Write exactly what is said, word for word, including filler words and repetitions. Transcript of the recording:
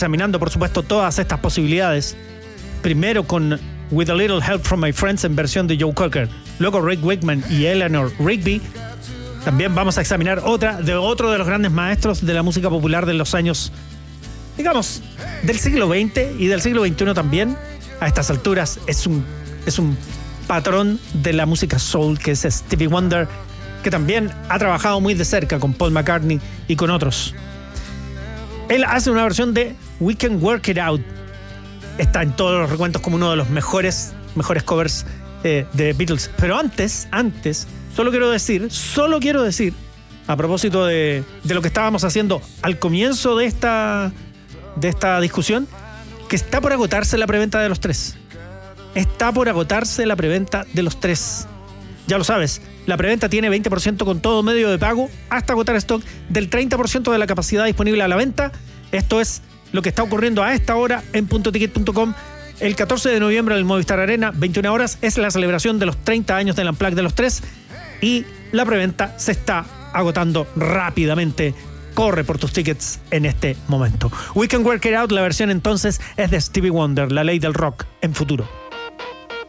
examinando, por supuesto, todas estas posibilidades. Primero con With a Little Help from My Friends en versión de Joe Cocker. Luego Rick Wakeman y Eleanor Rigby. También vamos a examinar otra de otro de los grandes maestros de la música popular de los años, digamos, del siglo veinte y del siglo veintiuno también. A estas alturas es un, es un patrón de la música soul, que es Stevie Wonder, que también ha trabajado muy de cerca con Paul McCartney y con otros. Él hace una versión de We Can Work It Out. Está en todos los recuentos como uno de los mejores, mejores covers eh, de Beatles. Pero antes, antes, solo quiero decir, solo quiero decir, a propósito de, de lo que estábamos haciendo al comienzo de esta, de esta discusión, que está por agotarse la preventa de los tres. Está por agotarse la preventa de los tres. Ya lo sabes, la preventa tiene veinte por ciento con todo medio de pago hasta agotar stock del treinta por ciento de la capacidad disponible a la venta. Esto es lo que está ocurriendo a esta hora en punto ticket punto com. El catorce de noviembre en el Movistar Arena, veintiuna horas, es la celebración de los treinta años del Unplugged de los tres y la preventa se está agotando rápidamente. Corre por tus tickets en este momento. We Can Work It Out, la versión entonces es de Stevie Wonder, la ley del rock en futuro.